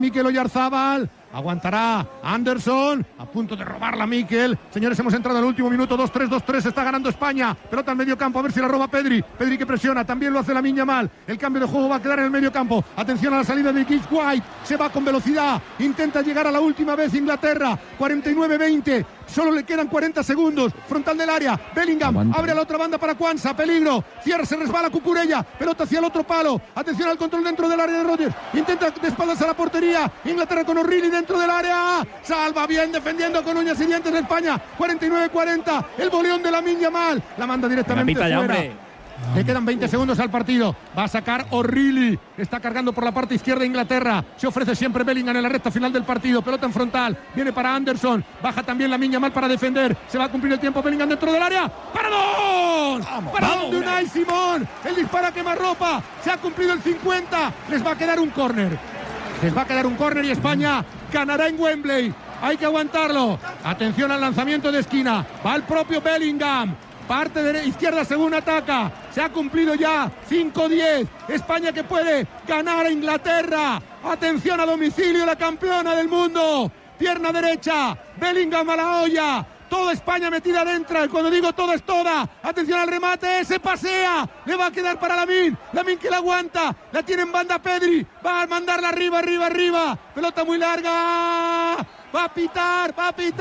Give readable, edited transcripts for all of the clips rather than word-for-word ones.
Mikel Oyarzabal, aguantará Anderson, a punto de robarla Mikel. Señores, hemos entrado al último minuto, 2-3, está ganando España. Pelota al medio campo, a ver si la roba Pedri. Pedri que presiona, también lo hace Lamine Yamal. El cambio de juego va a quedar en el medio campo. Atención a la salida de Gibbs White, se va con velocidad, intenta llegar a la última vez Inglaterra. 49-20, solo le quedan 40 segundos. Frontal del área, Bellingham, abre a la otra banda para Quansah, peligro. Cierra, se resbala Cucurella, pelota hacia el otro palo. Atención al control dentro del área de Rodgers. Intenta de espaldas a la portería. Inglaterra con O'Reilly dentro del área. Salva bien defendiendo con uñas y dientes de España. 49-40. El boleón de Lamine Yamal. La manda directamente fuera. Le quedan 20 segundos al partido. Va a sacar O'Reilly. Está cargando por la parte izquierda de Inglaterra. Se ofrece siempre Bellingham en la recta final del partido. Pelota en frontal. Viene para Anderson. Baja también Lamine Yamal para defender. Se va a cumplir el tiempo. Bellingham dentro del área. ¡Paradón! ¡Paradón de Unai Simón! El disparo a quemarropa. Se ha cumplido el 50. Les va a quedar un córner. Y España ganará en Wembley. Hay que aguantarlo. Atención al lanzamiento de esquina. Va el propio Bellingham. Parte de izquierda según ataca. Se ha cumplido ya 5-10. España que puede ganar a Inglaterra. Atención a domicilio, la campeona del mundo. Pierna derecha. Bellingham a la olla. Toda España metida adentro. Y cuando digo todo es toda. Atención al remate. Se pasea. Le va a quedar para Lamine. Lamine que la aguanta. La tiene en banda Pedri. Va a mandarla arriba. Pelota muy larga. Va a pitar.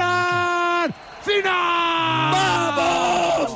¡Final! ¡Vamos!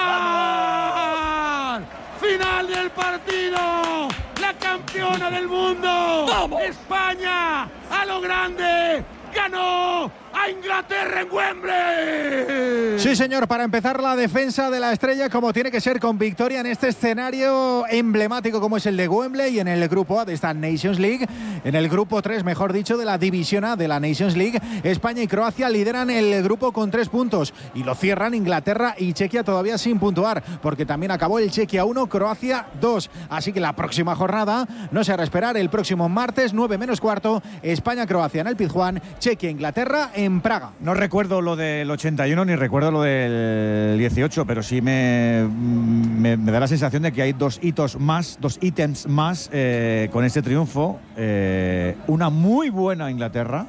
¡Final del partido! ¡La campeona del mundo! ¡Vamos! ¡España! ¡A lo grande! ¡Ganó a Inglaterra en Wembley! Sí, señor, para empezar la defensa de la estrella como tiene que ser, con victoria en este escenario emblemático como es el de Wembley, y en el grupo A de esta Nations League, en el grupo 3, mejor dicho, de la división A de la Nations League. España y Croacia lideran el grupo con 3 puntos y lo cierran Inglaterra y Chequia todavía sin puntuar, porque también acabó el Chequia 1, Croacia 2. Así que la próxima jornada no se hará esperar. El próximo martes, 9 menos cuarto, España-Croacia en el Pizjuán, Chequia-Inglaterra en Praga. No recuerdo lo del 81 ni recuerdo lo del 18, pero sí me da la sensación de que hay dos ítems más con este triunfo. Una muy buena Inglaterra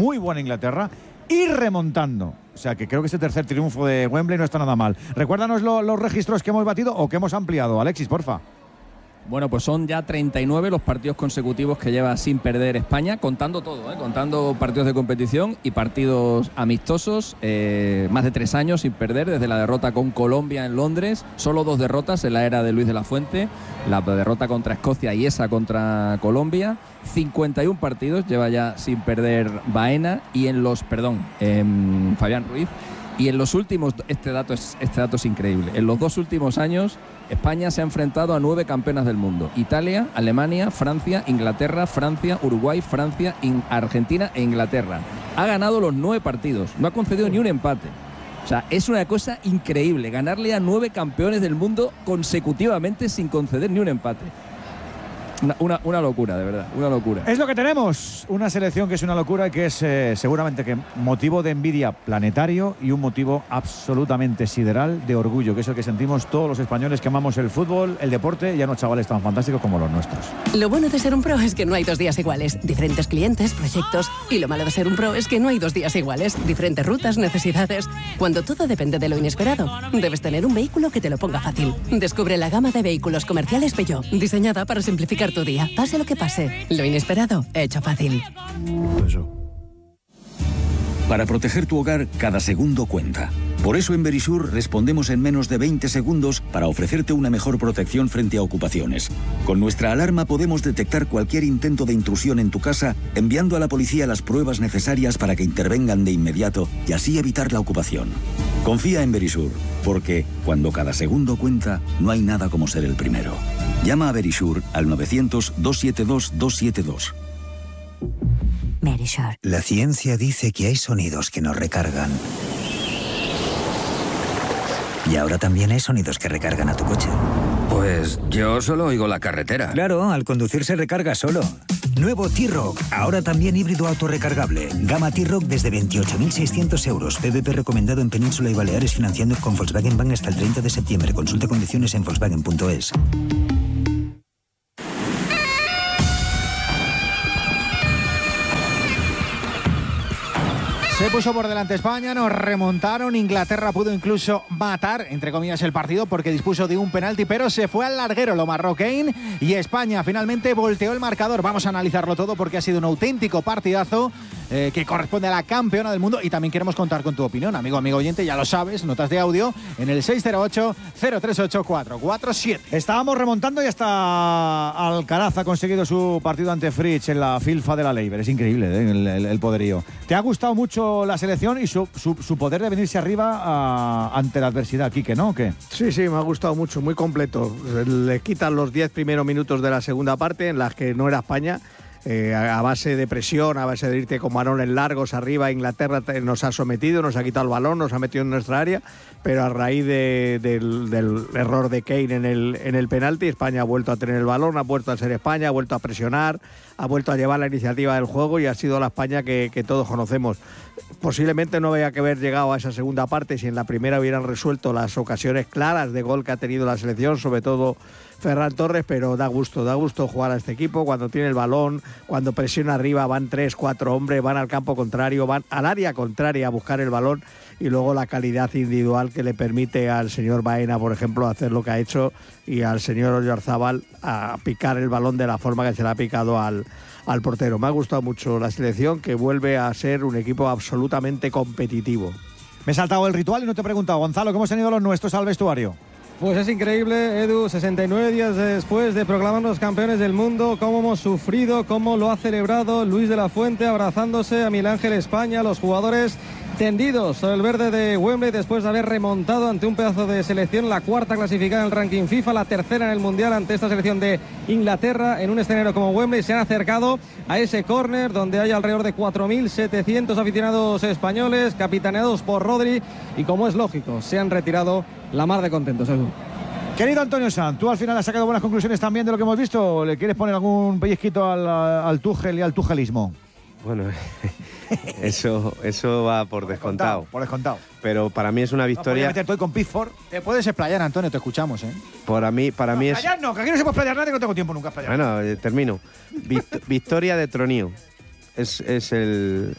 y remontando. O sea que creo que este tercer triunfo de Wembley no está nada mal. Recuérdanos los registros que hemos batido o que hemos ampliado, Alexis, porfa. Bueno, pues son ya 39 los partidos consecutivos que lleva sin perder España, contando todo, contando partidos de competición y partidos amistosos, más de 3 años sin perder, desde la derrota con Colombia en Londres, solo 2 derrotas en la era de Luis de la Fuente, la derrota contra Escocia y esa contra Colombia. 51 partidos lleva ya sin perder Baena y Fabián Ruiz. Y en los últimos, este dato es increíble, en los 2 últimos años España se ha enfrentado a 9 campeonas del mundo: Italia, Alemania, Francia, Inglaterra, Francia, Uruguay, Francia, Argentina e Inglaterra. Ha ganado los 9 partidos, no ha concedido ni un empate. O sea, es una cosa increíble ganarle a 9 campeones del mundo consecutivamente sin conceder ni un empate. Una locura, de verdad, una locura. Es lo que tenemos, una selección que es una locura y que es seguramente que motivo de envidia planetario y un motivo absolutamente sideral de orgullo, que es el que sentimos todos los españoles que amamos el fútbol, el deporte y a unos chavales tan fantásticos como los nuestros. Lo bueno de ser un pro es que no hay 2 días iguales, diferentes clientes, proyectos, y lo malo de ser un pro es que no hay 2 días iguales, diferentes rutas, necesidades. Cuando todo depende de lo inesperado, debes tener un vehículo que te lo ponga fácil. Descubre la gama de vehículos comerciales Peugeot, diseñada para simplificar tu día, pase lo que pase. Lo inesperado, hecho fácil. Para proteger tu hogar, cada segundo cuenta. Por eso en Verisur respondemos en menos de 20 segundos para ofrecerte una mejor protección frente a ocupaciones. Con nuestra alarma podemos detectar cualquier intento de intrusión en tu casa, enviando a la policía las pruebas necesarias para que intervengan de inmediato y así evitar la ocupación. Confía en Verisur, porque cuando cada segundo cuenta, no hay nada como ser el primero. Llama a Verisur al 900-272-272. Verisur. La ciencia dice que hay sonidos que nos recargan. Y ahora también hay sonidos que recargan a tu coche. Pues yo solo oigo la carretera. Claro, al conducir se recarga solo. Nuevo T-Roc, ahora también híbrido autorrecargable. Gama T-Roc desde 28.600 euros. PVP recomendado en Península y Baleares, financiando con Volkswagen Bank hasta el 30 de septiembre. Consulta condiciones en volkswagen.es. Se puso por delante España, nos remontaron. Inglaterra pudo incluso matar, entre comillas, el partido porque dispuso de un penalti, pero se fue al larguero, lo marcó Kane, y España finalmente volteó el marcador. Vamos a analizarlo todo porque ha sido un auténtico partidazo que corresponde a la campeona del mundo, y también queremos contar con tu opinión, amigo oyente, ya lo sabes, notas de audio en el 608-038-447. Estábamos remontando y hasta Alcaraz ha conseguido su partido ante Fritz en la Filfa de la Leiber. Es increíble el poderío. ¿Te ha gustado mucho la selección y su poder de venirse arriba ante la adversidad, Quique, ¿no? ¿O qué? Sí, me ha gustado mucho, muy completo. Le quitan los 10 primeros minutos de la segunda parte en las que no era España. A base de presión, a base de irte con balones largos arriba, Inglaterra nos ha sometido, nos ha quitado el balón, nos ha metido en nuestra área, pero a raíz del error de Kane en el penalti, España ha vuelto a tener el balón, ha vuelto a ser España, ha vuelto a presionar, ha vuelto a llevar la iniciativa del juego y ha sido la España que todos conocemos. Posiblemente no había que haber llegado a esa segunda parte si en la primera hubieran resuelto las ocasiones claras de gol que ha tenido la selección, sobre todo Ferran Torres, pero da gusto jugar a este equipo cuando tiene el balón, cuando presiona arriba, van 3-4 hombres, van al campo contrario, van al área contraria a buscar el balón, y luego la calidad individual que le permite al señor Baena, por ejemplo, hacer lo que ha hecho, y al señor Oyarzábal a picar el balón de la forma que se le ha picado al portero. Me ha gustado mucho la selección, que vuelve a ser un equipo absolutamente competitivo. Me he saltado el ritual y no te he preguntado, Gonzalo, ¿cómo se han ido los nuestros al vestuario? Pues es increíble, Edu, 69 días después de proclamarnos campeones del mundo, cómo hemos sufrido, cómo lo ha celebrado Luis de la Fuente abrazándose a Miguel Ángel España, los jugadores tendidos sobre el verde de Wembley después de haber remontado ante un pedazo de selección, la cuarta clasificada en el ranking FIFA, la tercera en el Mundial ante esta selección de Inglaterra en un escenario como Wembley. Se han acercado a ese córner donde hay alrededor de 4.700 aficionados españoles capitaneados por Rodri, y como es lógico, se han retirado la mar de contentos, Edu. Querido Antonio Sanz, ¿tú al final has sacado buenas conclusiones también de lo que hemos visto o le quieres poner algún pellizquito al Tuchel y al tuchelismo? Bueno, eso va por descontado. Por descontado. Pero para mí es una victoria. Estoy con Pickford. Te puedes explayar, Antonio, te escuchamos, ¿eh? Para mí es. Explayar no, que aquí no se puede explayar nada, que no tengo tiempo nunca a explayar. Bueno, termino. Victoria de Tronío. Es el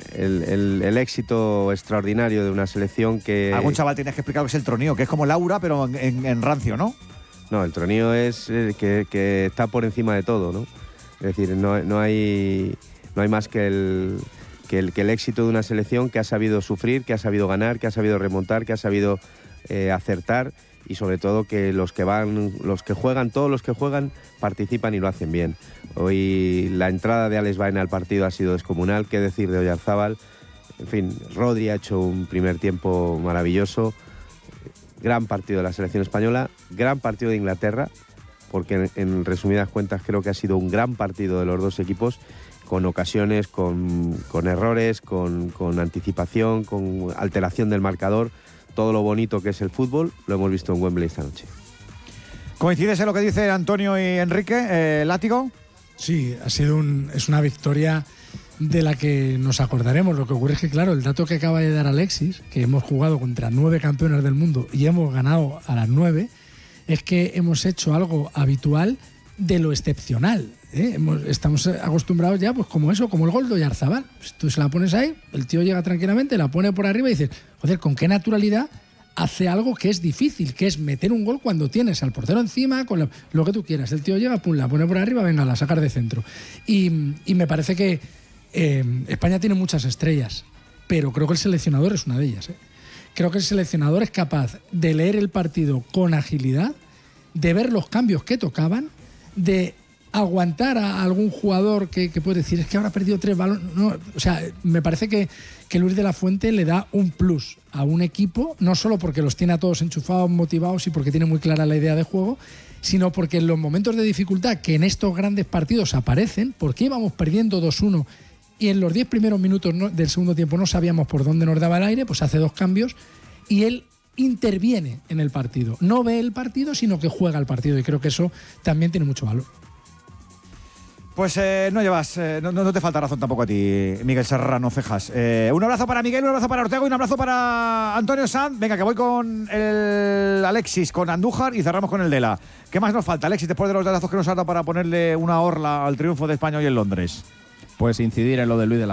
éxito extraordinario de una selección que. Algún chaval tienes que explicar que es el Tronío, que es como Laura, pero en rancio, ¿no? No, el Tronío es que está por encima de todo, ¿no? Es decir, no hay más que el éxito de una selección que ha sabido sufrir, que ha sabido ganar, que ha sabido remontar, que ha sabido acertar, y sobre todo que todos los que juegan participan y lo hacen bien. Hoy la entrada de Alex Baena al partido ha sido descomunal, qué decir de Oyarzábal. En fin, Rodri ha hecho un primer tiempo maravilloso. Gran partido de la selección española, gran partido de Inglaterra, porque en resumidas cuentas creo que ha sido un gran partido de los dos equipos, con ocasiones, con errores, con anticipación, con alteración del marcador. Todo lo bonito que es el fútbol lo hemos visto en Wembley esta noche. ¿Coincides en lo que dice Antonio y Enrique, Látigo? Sí, es una victoria de la que nos acordaremos. Lo que ocurre es que, claro, el dato que acaba de dar Alexis, que hemos jugado contra 9 campeones del mundo y hemos ganado a las 9, es que hemos hecho algo habitual de lo excepcional. Estamos acostumbrados ya, pues como eso, como el gol de Oyarzábal. Pues tú se la pones ahí, el tío llega tranquilamente, la pone por arriba y dices, joder, ¿con qué naturalidad hace algo que es difícil, que es meter un gol cuando tienes al portero encima, con lo que tú quieras? El tío llega, pum, la pone por arriba, venga, la sacar de centro. Y me parece que España tiene muchas estrellas, pero creo que el seleccionador es una de ellas. Creo que el seleccionador es capaz de leer el partido con agilidad, de ver los cambios que tocaban, de aguantar a algún jugador que puede decir, es que ahora ha perdido 3 balones. No, o sea, me parece que Luis de la Fuente le da un plus a un equipo, no solo porque los tiene a todos enchufados, motivados y porque tiene muy clara la idea de juego, sino porque en los momentos de dificultad que en estos grandes partidos aparecen, porque íbamos perdiendo 2-1 y en los 10 primeros minutos del segundo tiempo no sabíamos por dónde nos daba el aire, pues hace 2 cambios y él interviene en el partido. No ve el partido, sino que juega el partido, y creo que eso también tiene mucho valor. Pues no te falta razón tampoco a ti, Miguel Serrano Cejas. Un abrazo para Miguel, un abrazo para Ortega y un abrazo para Antonio Sanz. Venga, que voy con el Alexis, con Andújar, y cerramos con el Dela. ¿Qué más nos falta, Alexis, después de los datazos que nos ha dado para ponerle una orla al triunfo de España hoy en Londres? Pues incidir en lo de Luis de la